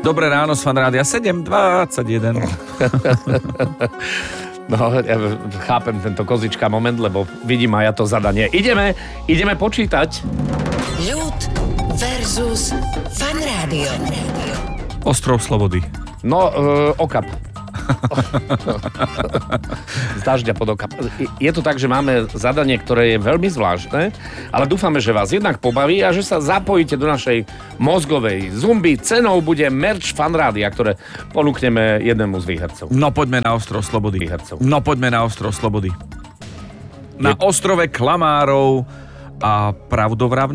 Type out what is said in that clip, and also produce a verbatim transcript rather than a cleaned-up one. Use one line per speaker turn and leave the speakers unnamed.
Dobré ráno z Fan Rádia sedem dvadsaťjeden.
No, ja chápem tento kozička moment, lebo vidím aj ja to zadanie. Ideme, ideme počítať.
Ľud versus Fan Rádio.
Ostrov Slobody.
No, uh, okap. Z dažďa pod okap. Je to tak, že máme zadanie, ktoré je veľmi zvláštne, ale dúfame, že vás jednak pobaví a že sa zapojíte do našej mozgovej zumby. Cenou bude merch Fan Rádia, ktoré ponúkneme jednému z výhercov.
No poďme na Ostrov Slobody.
Výhercov.
No poďme na Ostrov Slobody. Na je... ostrove klamárov a pravdovravných